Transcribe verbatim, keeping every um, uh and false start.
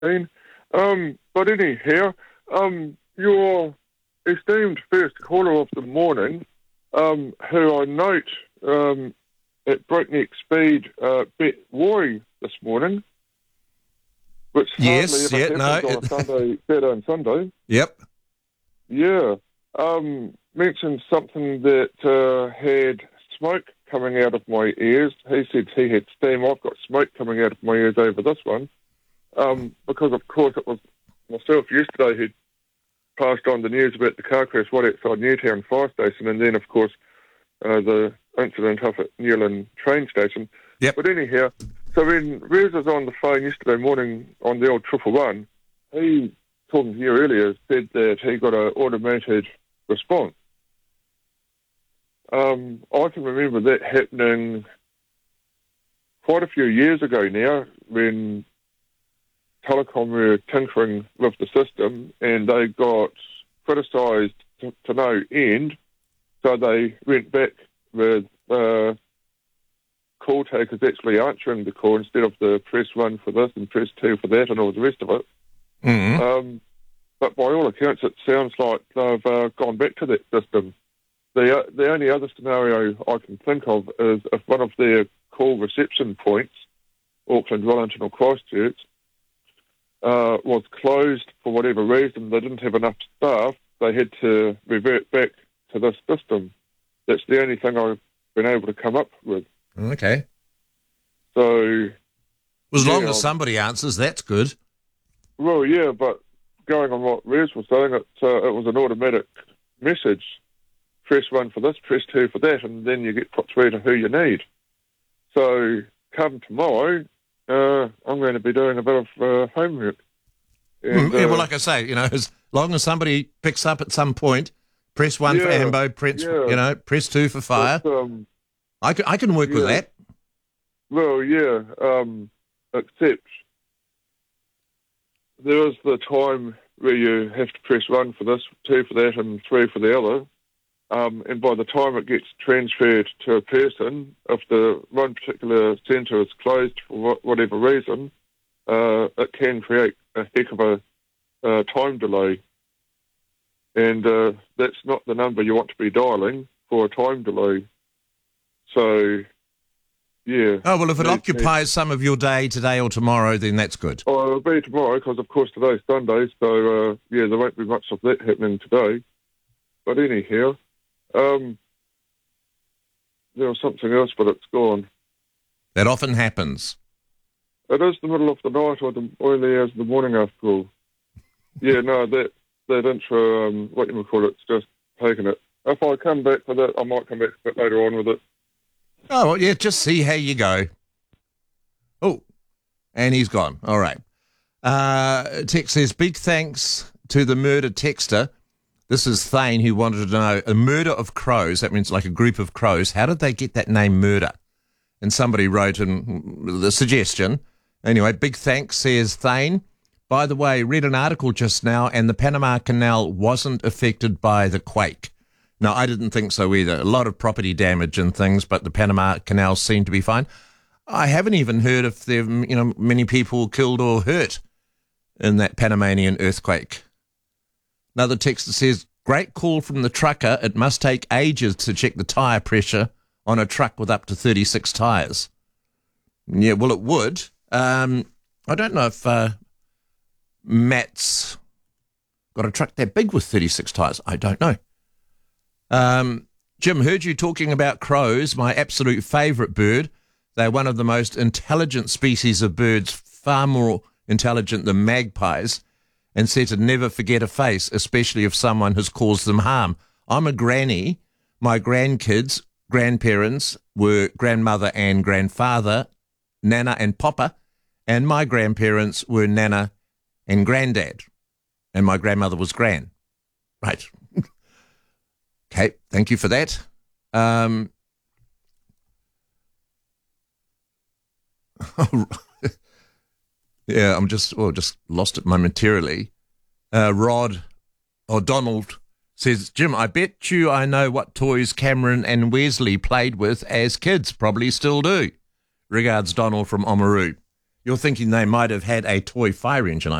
Ian. Um, but anyhow, um, your esteemed first caller of the morning, um, who I note um, at breakneck speed uh, bet Roy this morning, which Yes, hardly ever yeah, happens no, on it- a Sunday, Saturday and Sunday. Yep. Yeah. Um, mentioned something that uh, had smoke coming out of my ears. He said he had steam. I've got smoke coming out of my ears over this one. Um, because, of course, it was myself yesterday who passed on the news about the car crash right outside Newtown Fire Station, and then, of course, uh, the incident up at Newland train station. Yep. But anyhow, so when Rez was on the phone yesterday morning on the old triple one, he, talking to you earlier, said that he got an automated response. Um, I can remember that happening quite a few years ago now when Telecom were tinkering with the system and they got criticised to, to no end, so they went back with uh, call takers actually answering the call instead of the press one for this and press two for that and all the rest of it. Mm-hmm. Um, but by all accounts, it sounds like they've uh, gone back to that system. The uh, the only other scenario I can think of is if one of their call reception points, Auckland, Wellington or Christchurch, uh, was closed for whatever reason, they didn't have enough staff, they had to revert back to this system. That's the only thing I've been able to come up with. Okay. So, As long yeah, as somebody answers, that's good. well, yeah, but going on what Rez was saying, it, uh, it was an automatic message. Press one for this, press two for that, and then you get put through to who you need. So, come tomorrow, uh, I'm going to be doing a bit of uh, homework. And, Mm, yeah, well, uh, like I say, you know, as long as somebody picks up at some point, press one for Yeah, ambo, press, yeah. you know, press two for fire. but, um, I can, I can work with yeah. that. well, yeah, um, except there is the time where you have to press one for this, two for that, and three for the other. Um, and by the time it gets transferred to a person, if the one particular centre is closed for wh- whatever reason, uh, it can create a heck of a uh, time delay. And uh, that's not the number you want to be dialing for a time delay. So, yeah. Oh, well, if it Need- occupies some of your day today or tomorrow, then that's good. Oh, it'll be tomorrow because, of course, today's Sunday, so, uh, yeah, there won't be much of that happening today. But anyhow, um, there was something else, but it's gone. That often happens. It is the middle of the night or the early hours of the morning after all. Yeah, no, that that intro, um, what you would call it, it's just taking it. If I come back for that, I might come back a bit later on with it. Oh, well, yeah, just see how you go. Oh, and he's gone. All right. Uh, text says, big thanks to the murder texter. This is Thane who wanted to know, a murder of crows, that means like a group of crows. How did they get that name murder? And somebody wrote in the suggestion. Anyway, big thanks, says Thane. By the way, read an article just now, and the Panama Canal wasn't affected by the quake. No, I didn't think so either. A lot of property damage and things, but the Panama Canal seemed to be fine. I haven't even heard if there, you know, many people killed or hurt in that Panamanian earthquake. Another texter says, great call from the trucker. It must take ages to check the tyre pressure on a truck with up to thirty-six tyres. Yeah, well, it would. Um, I don't know if uh, Matt's got a truck that big with thirty-six tyres. I don't know. Um, Jim, heard you talking about crows, my absolute favourite bird. They're one of the most intelligent species of birds, far more intelligent than magpies, and said to never forget a face, especially if someone has caused them harm. I'm a granny. My grandkids, grandparents were grandmother and grandfather, Nana and Papa, and my grandparents were Nana and Granddad, and my grandmother was Gran. Right. Okay, thank you for that. Um, yeah, I'm just, well, just lost it momentarily. Uh, Rod, or Donald, says, Jim, I bet you I know what toys Cameron and Wesley played with as kids. Probably still do. Regards, Donald from Oamaru. You're thinking they might have had a toy fire engine,